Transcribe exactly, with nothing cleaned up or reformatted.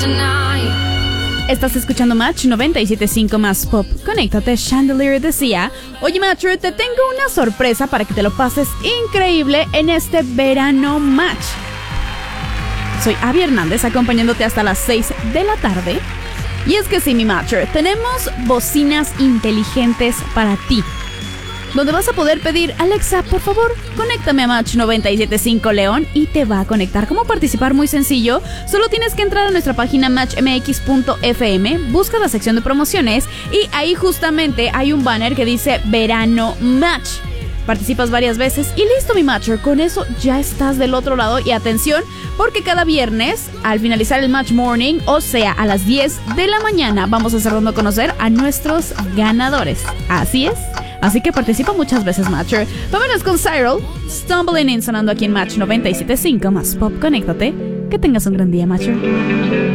Estás escuchando Match noventa y siete punto cinco más Pop. Conéctate. Chandelier decía: oye, Matcher, te tengo una sorpresa para que te lo pases increíble en este verano Match. Soy Abby Hernández, acompañándote hasta las seis de la tarde. Y es que sí, mi Matcher, tenemos bocinas inteligentes para ti, donde vas a poder pedir: Alexa, por favor, conéctame a Match noventa y siete punto cinco León, y te va a conectar. ¿Cómo participar? Muy sencillo. Solo tienes que entrar a nuestra página match m x punto f m, busca la sección de promociones y ahí justamente hay un banner que dice Verano Match. Participas varias veces y listo, mi Matcher. Con eso ya estás del otro lado. Y atención, porque cada viernes, al finalizar el Match Morning, o sea, a las diez de la mañana, vamos a estar dando a conocer a nuestros ganadores. Así es. Así que participa muchas veces, Matcher. Vámonos con Cyril, Stumbling In, sonando aquí en Match noventa y siete punto cinco más Pop. Conéctate. Que tengas un gran día, Matcher.